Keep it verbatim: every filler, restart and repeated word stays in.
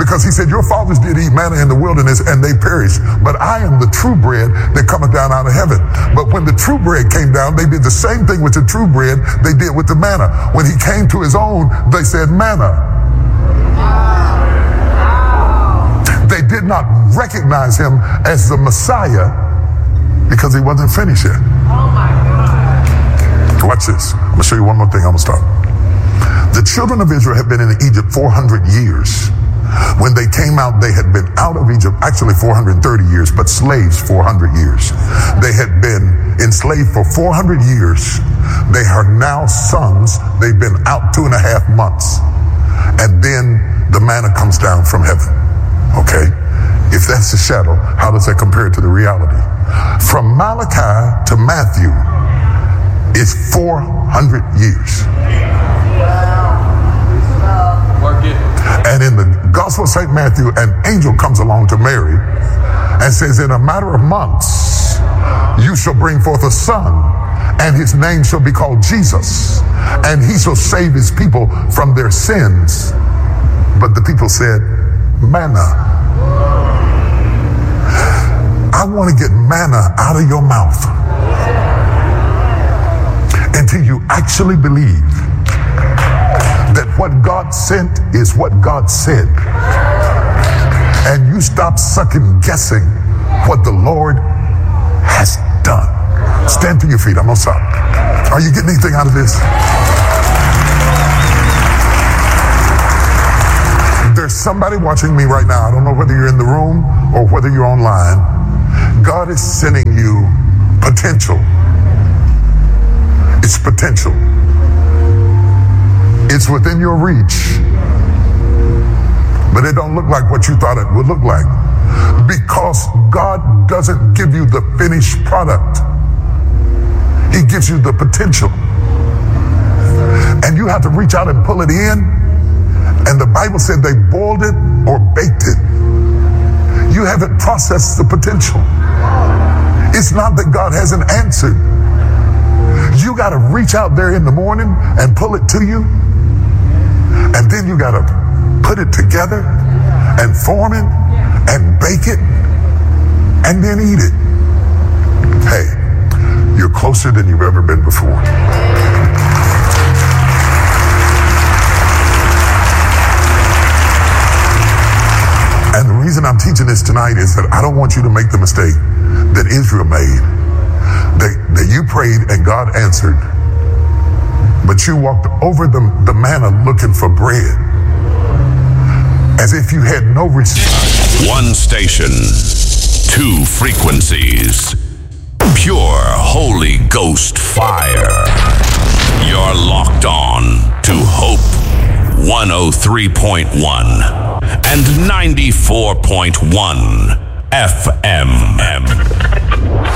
Because he said, your fathers did eat manna in the wilderness and they perished. But I am the true bread that cometh down out of heaven. But when the true bread came down, they did the same thing with the true bread they did with the manna. When he came to his own, they said manna. They did not recognize him as the Messiah because he wasn't finished yet. Oh my God. Watch this. I'm going to show you one more thing. I'm going to stop. The children of Israel had been in Egypt four hundred years. When they came out, they had been out of Egypt, actually four hundred thirty years, but slaves four hundred years. They had been enslaved for four hundred years. They are now sons. They've been out two and a half months. And then the manna comes down from heaven. Okay? If that's the shadow, how does that compare to the reality? From Malachi to Matthew is four hundred years. And in the Gospel of Saint Matthew, an angel comes along to Mary and says, in a matter of months, you shall bring forth a son, and his name shall be called Jesus, and he shall save his people from their sins. But the people said, manna. I want to get manna out of your mouth until you actually believe that what God sent is what God said. And you stop second guessing what the Lord has done. Stand to your feet. I'm going to stop. Are you getting anything out of this? There's somebody watching me right now. I don't know whether you're in the room or whether you're online. God is sending you potential. It's potential. It's within your reach, but it don't look like what you thought it would look like, because God doesn't give you the finished product. He gives you the potential, and you have to reach out and pull it in. And the Bible said they boiled it or baked it. You haven't processed the potential. It's not that God hasn't answered. You got to reach out there in the morning and pull it to you. And then you got to put it together and form it and bake it and then eat it. Hey, you're closer than you've ever been before. And the reason I'm teaching this tonight is that I don't want you to make the mistake that Israel made. That, that you prayed and God answered, but you walked over the, the manna looking for bread, as if you had no response. One station, two frequencies, pure Holy Ghost fire. You're locked on to Hope one oh three point one and ninety-four point one F M.